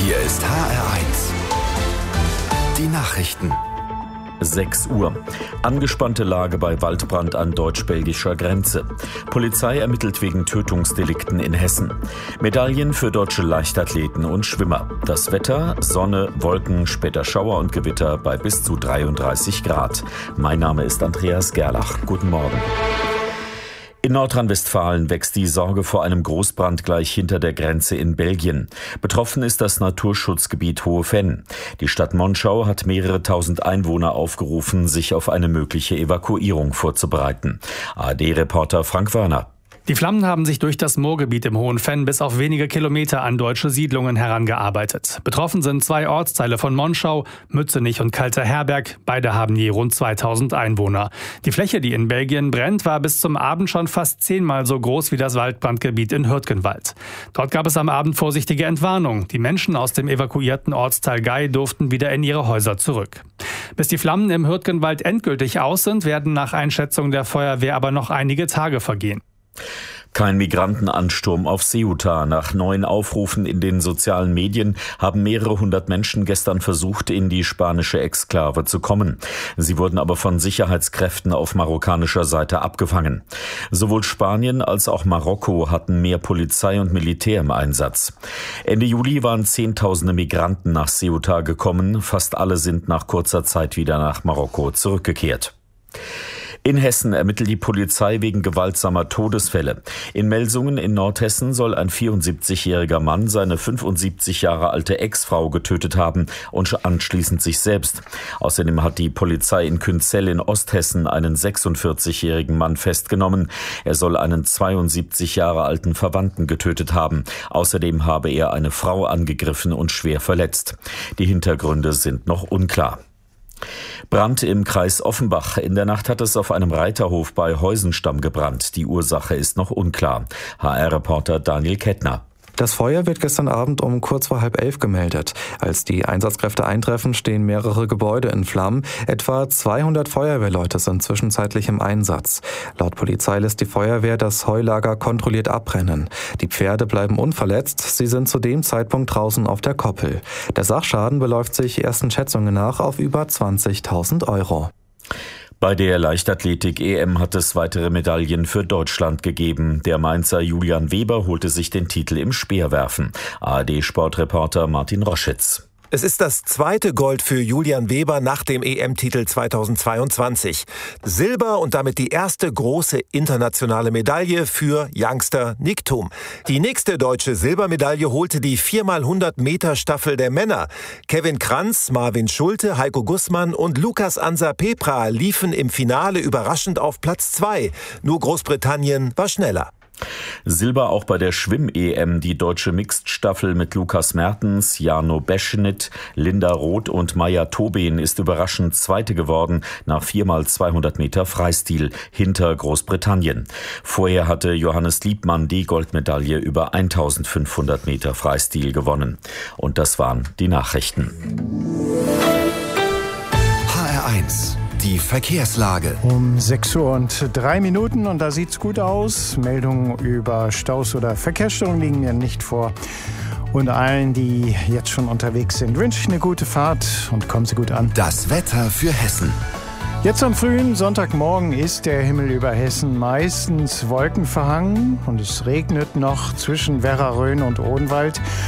Hier ist HR1. Die Nachrichten. 6 Uhr. Angespannte Lage bei Waldbrand an deutsch-belgischer Grenze. Polizei ermittelt wegen Tötungsdelikten in Hessen. Medaillen für deutsche Leichtathleten und Schwimmer. Das Wetter: Sonne, Wolken, später Schauer und Gewitter bei bis zu 33 Grad. Mein Name ist Andreas Gerlach. Guten Morgen. In Nordrhein-Westfalen wächst die Sorge vor einem Großbrand gleich hinter der Grenze in Belgien. Betroffen ist das Naturschutzgebiet Hohe Venn. Die Stadt Monschau hat mehrere tausend Einwohner aufgerufen, sich auf eine mögliche Evakuierung vorzubereiten. ARD-Reporter Frank Wörner. Die Flammen haben sich durch das Moorgebiet im Hohen Venn bis auf wenige Kilometer an deutsche Siedlungen herangearbeitet. Betroffen sind 2 Ortsteile von Monschau, Mützenich und Kalter Herberg. Beide haben je rund 2000 Einwohner. Die Fläche, die in Belgien brennt, war bis zum Abend schon fast 10-mal so groß wie das Waldbrandgebiet in Hürtgenwald. Dort gab es am Abend vorsichtige Entwarnung. Die Menschen aus dem evakuierten Ortsteil Gey durften wieder in ihre Häuser zurück. Bis die Flammen im Hürtgenwald endgültig aus sind, werden nach Einschätzung der Feuerwehr aber noch einige Tage vergehen. Kein Migrantenansturm auf Ceuta. Nach neuen Aufrufen in den sozialen Medien haben mehrere hundert Menschen gestern versucht, in die spanische Exklave zu kommen. Sie wurden aber von Sicherheitskräften auf marokkanischer Seite abgefangen. Sowohl Spanien als auch Marokko hatten mehr Polizei und Militär im Einsatz. Ende Juli waren Zehntausende Migranten nach Ceuta gekommen. Fast alle sind nach kurzer Zeit wieder nach Marokko zurückgekehrt. In Hessen ermittelt die Polizei wegen gewaltsamer Todesfälle. In Melsungen in Nordhessen soll ein 74-jähriger Mann seine 75 Jahre alte Ex-Frau getötet haben und anschließend sich selbst. Außerdem hat die Polizei in Künzell in Osthessen einen 46-jährigen Mann festgenommen. Er soll einen 72 Jahre alten Verwandten getötet haben. Außerdem habe er eine Frau angegriffen und schwer verletzt. Die Hintergründe sind noch unklar. Brand im Kreis Offenbach. In der Nacht hat es auf einem Reiterhof bei Heusenstamm gebrannt. Die Ursache ist noch unklar. HR-Reporter Daniel Kettner. Das Feuer wird gestern Abend um kurz vor 10:30 gemeldet. Als die Einsatzkräfte eintreffen, stehen mehrere Gebäude in Flammen. Etwa 200 Feuerwehrleute sind zwischenzeitlich im Einsatz. Laut Polizei lässt die Feuerwehr das Heulager kontrolliert abbrennen. Die Pferde bleiben unverletzt. Sie sind zu dem Zeitpunkt draußen auf der Koppel. Der Sachschaden beläuft sich ersten Schätzungen nach auf über 20.000 Euro. Bei der Leichtathletik-EM hat es weitere Medaillen für Deutschland gegeben. Der Mainzer Julian Weber holte sich den Titel im Speerwerfen. ARD-Sportreporter Martin Roschitz. Es ist das zweite Gold für Julian Weber nach dem EM-Titel 2022. Silber und damit die erste große internationale Medaille für Youngster Nick Thum. Die nächste deutsche Silbermedaille holte die 4x100-Meter-Staffel der Männer. Kevin Kranz, Marvin Schulte, Heiko Gussmann und Lukas Ansa Pepra liefen im Finale überraschend auf Platz 2. Nur Großbritannien war schneller. Silber auch bei der Schwimm-EM. Die deutsche Mixed-Staffel mit Lukas Mertens, Jano Beschnit, Linda Roth und Maja Tobin ist überraschend Zweite geworden nach 4x200 Meter Freistil hinter Großbritannien. Vorher hatte Johannes Liebmann die Goldmedaille über 1500 Meter Freistil gewonnen. Und das waren die Nachrichten. HR1. Die Verkehrslage. Um 6:03 und da sieht's gut aus. Meldungen über Staus oder Verkehrsstörungen liegen mir nicht vor. Und allen, die jetzt schon unterwegs sind, wünsche ich eine gute Fahrt und kommen Sie gut an. Das Wetter für Hessen. Jetzt am frühen Sonntagmorgen ist der Himmel über Hessen meistens wolkenverhangen und es regnet noch zwischen Werra-Rhön und Odenwald.